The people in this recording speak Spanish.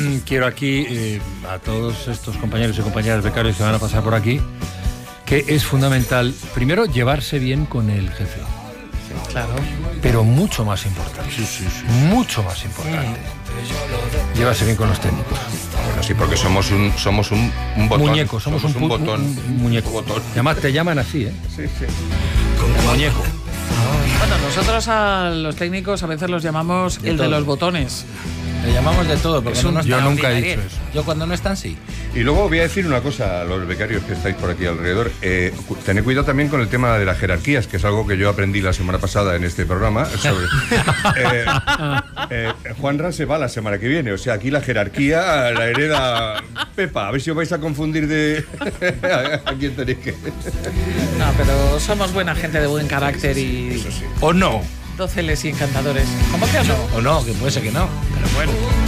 quiero aquí a todos estos compañeros y compañeras becarios que van a pasar por aquí, que es fundamental, primero, llevarse bien con el jefe. Sí, claro. Pero mucho más importante. Mucho más importante. Llevarse bien con los técnicos. Bueno, sí, porque somos un botón. Muñeco, somos un botón. Un muñeco. Botón. Además, te llaman así, ¿eh? Sí. Muñeco. Bueno, nosotros a los técnicos a veces los llamamos el de los botones. Le llamamos de todo, porque no Yo están. nunca he dicho eso. Yo cuando no están, sí. Y luego voy a decir una cosa a los becarios que estáis por aquí alrededor. Tened cuidado también con el tema de las jerarquías, que es algo que yo aprendí la semana pasada en este programa. Juanra se va la semana que viene. O sea, aquí la jerarquía la hereda Pepa. A ver si os vais a confundir de a quién tenéis que... No, pero somos buena gente de buen carácter y... ¿O no? Dóciles y encantadores. ¿Cómo que no? O no, que puede ser que no. Pero bueno.